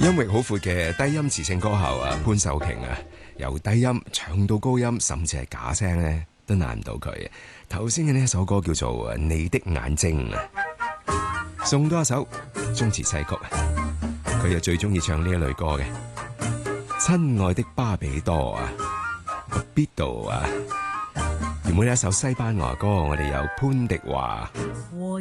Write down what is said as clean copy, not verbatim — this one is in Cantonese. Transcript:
音域好闊嘅低音磁性歌后啊，潘秀瓊啊，由低音唱到高音，甚至係假聲咧，都難唔到佢。頭先嘅呢一首歌叫做《你的眼睛》啊，送多一首中詞西曲啊，佢又最中意唱呢一類歌嘅。親愛的巴比多啊 ，Beatle 啊，原本有一首西班牙歌，我哋有潘迪華。